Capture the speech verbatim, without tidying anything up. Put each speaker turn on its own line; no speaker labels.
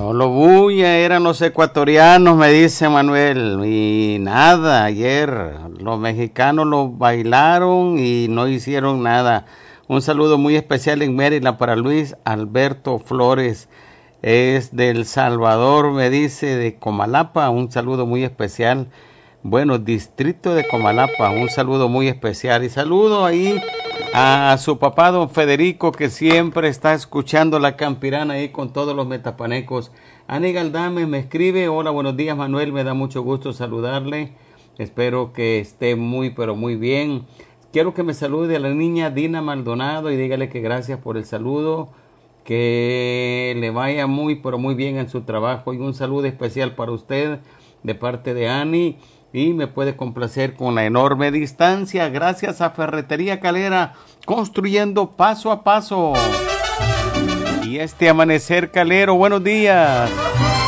No lo bulla, eran los ecuatorianos, me dice Manuel. Y nada, ayer los mexicanos lo bailaron y no hicieron nada. Un saludo muy especial en Maryland para Luis Alberto Flores. Es del Salvador, me dice, de Comalapa. Un saludo muy especial. Bueno, distrito de Comalapa, un saludo muy especial. Y saludo ahí a su papá, don Federico, que siempre está escuchando la Campirana ahí con todos los metapanecos. Ani Galdame me escribe: hola, buenos días Manuel, me da mucho gusto saludarle. Espero que esté muy, pero muy bien. Quiero que me salude a la niña Dina Maldonado y dígale que gracias por el saludo. Que le vaya muy, pero muy bien en su trabajo. Y un saludo especial para usted de parte de Ani. Y me puede complacer con la enorme distancia gracias a Ferretería Calera, construyendo paso a paso. Y este amanecer calero, buenos días.